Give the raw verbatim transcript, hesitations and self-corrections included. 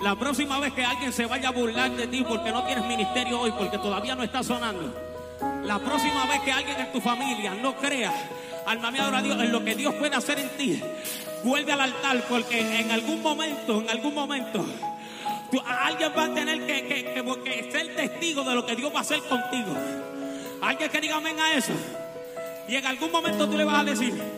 La próxima vez que alguien se vaya a burlar de ti porque no tienes ministerio hoy, porque todavía no está sonando. La próxima vez que alguien en tu familia no crea, alma mía, adora a Dios, en lo que Dios puede hacer en ti, vuelve al altar, porque en algún momento, en algún momento, tú, alguien va a tener que, que, que, que ser testigo de lo que Dios va a hacer contigo. Alguien que diga amén a eso. Y en algún momento tú le vas a decir: